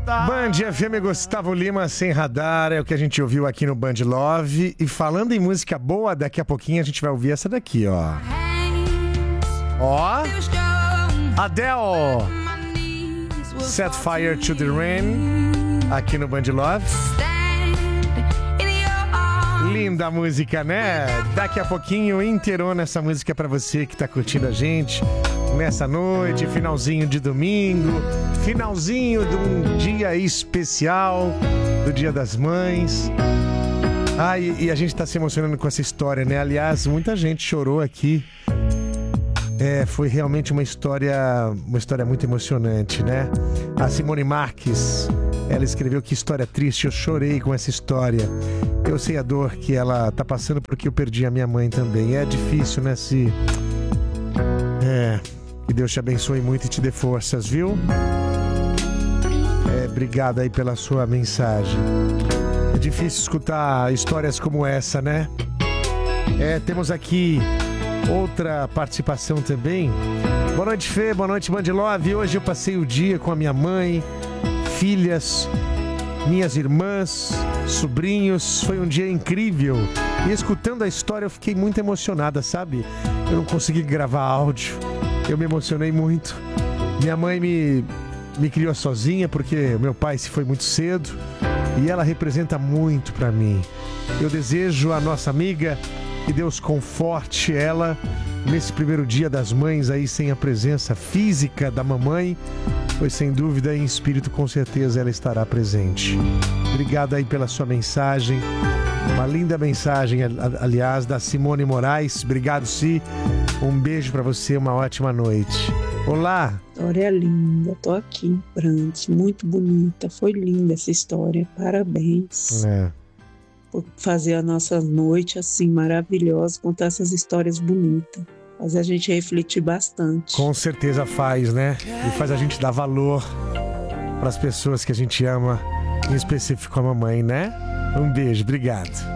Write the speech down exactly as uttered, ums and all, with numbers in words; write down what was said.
Band F M Gustavo Lima, Sem Radar, é o que a gente ouviu aqui no Band Love. E falando em música boa, daqui a pouquinho a gente vai ouvir essa daqui, ó. Ó, Adele, Set Fire to the Rain, aqui no Band Love. Linda música, né? Daqui a pouquinho inteirona essa música pra você que tá curtindo a gente nessa noite, finalzinho de domingo, finalzinho de um dia especial, do Dia das Mães. Ah, e, e a gente tá se emocionando com essa história, né? Aliás, muita gente chorou aqui. É, foi realmente uma história, uma história muito emocionante, né? A Simone Marques, ela escreveu: que história triste, eu chorei com essa história. Eu sei a dor que ela tá passando porque eu perdi a minha mãe também. É difícil, né, Se... É... Que Deus te abençoe muito e te dê forças, viu? É, obrigado aí pela sua mensagem. É difícil escutar histórias como essa, né? É, temos aqui outra participação também. Boa noite, Fê. Boa noite, Band Love. Hoje eu passei o dia com a minha mãe, filhas, minhas irmãs, sobrinhos. Foi um dia incrível. E escutando a história eu fiquei muito emocionada, sabe? Eu não consegui gravar áudio. Eu me emocionei muito. Minha mãe me, me criou sozinha porque meu pai se foi muito cedo e ela representa muito pra mim. Eu desejo à nossa amiga que Deus conforte ela nesse primeiro dia das mães aí sem a presença física da mamãe, pois sem dúvida em espírito com certeza ela estará presente. Obrigado aí pela sua mensagem. Uma linda mensagem, aliás, da Simone Moraes. Obrigado, Si. Um beijo pra você, uma ótima noite. Olá. História linda, tô aqui em prantos, muito bonita. Foi linda essa história, parabéns. É. Por fazer a nossa noite assim maravilhosa, contar essas histórias bonitas. Faz a gente refletir bastante. Com certeza faz, né? E faz a gente dar valor pras pessoas que a gente ama, em específico a mamãe, né? Um beijo, obrigado.